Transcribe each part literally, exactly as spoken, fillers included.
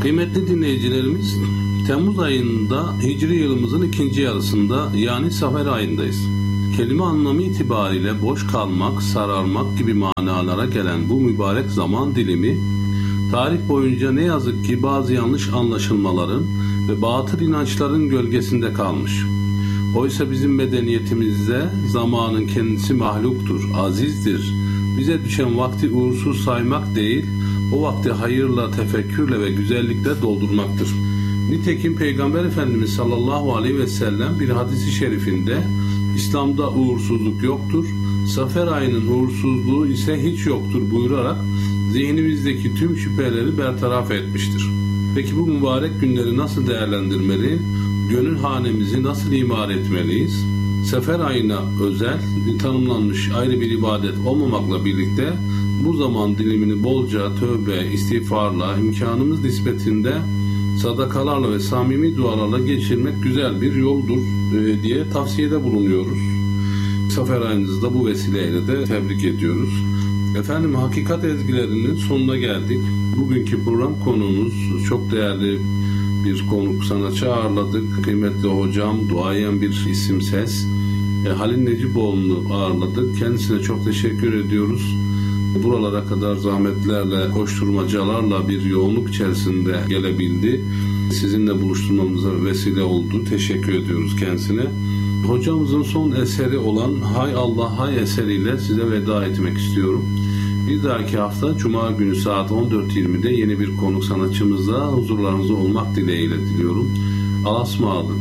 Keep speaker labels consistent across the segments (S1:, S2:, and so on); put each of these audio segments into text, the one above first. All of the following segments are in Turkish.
S1: Kıymetli dinleyicilerimiz, Temmuz ayında Hicri yılımızın ikinci yarısında yani Safer ayındayız. Kelime anlamı itibariyle boş kalmak, sararmak gibi manalara gelen bu mübarek zaman dilimi, tarih boyunca ne yazık ki bazı yanlış anlaşılmaların ve batıl inançların gölgesinde kalmış. Oysa bizim medeniyetimizde zamanın kendisi mahluktur, azizdir. Bize düşen vakti uğursuz saymak değil, o vakti hayırla, tefekkürle ve güzellikle doldurmaktır. Nitekim Peygamber Efendimiz sallallahu aleyhi ve sellem bir hadisi şerifinde İslam'da uğursuzluk yoktur, Safer ayının uğursuzluğu ise hiç yoktur buyurarak zihnimizdeki tüm şüpheleri bertaraf etmiştir. Peki bu mübarek günleri nasıl değerlendirmeli? Gönül hanemizi nasıl imar etmeliyiz? Sefer ayına özel, tanımlanmış ayrı bir ibadet olmamakla birlikte bu zaman dilimini bolca tövbe, istiğfarla, imkanımız nispetinde sadakalarla ve samimi dualarla geçirmek güzel bir yoldur e, diye tavsiyede bulunuyoruz. Sefer ayınızı da bu vesileyle de tebrik ediyoruz. Efendim, Hakikat Ezgilerinin sonuna geldik. Bugünkü program konuğumuz çok değerli bir konuk sanatçı ağırladık. Kıymetli hocam, duayen bir isim ses. E, Halil Necipoğlu'nu ağırladık. Kendisine çok teşekkür ediyoruz. Buralara kadar zahmetlerle, koşturmacalarla bir yoğunluk içerisinde gelebildi. Sizinle buluşturmamıza vesile oldu. Teşekkür ediyoruz kendisine. Hocamızın son eseri olan Hay Allah Hay eseriyle size veda etmek istiyorum. Bir dahaki hafta Cuma günü saat on dört yirmide yeni bir konuk sanatçımızla huzurlarınızda olmak dileğiyle diliyorum. Allah'a ısmarladık.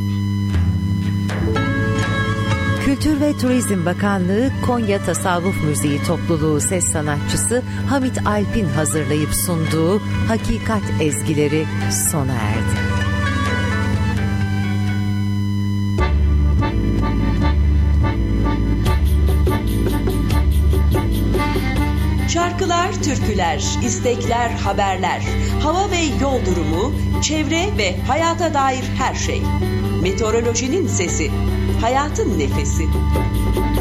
S2: Kültür ve Turizm Bakanlığı Konya Tasavvuf Müziği Topluluğu ses sanatçısı Hamit Alp'in hazırlayıp sunduğu Hakikat Ezgileri sona erdi.
S3: Şarkılar, türküler, istekler, haberler, hava ve yol durumu, çevre ve hayata dair her şey. Meteorolojinin sesi, hayatın nefesi.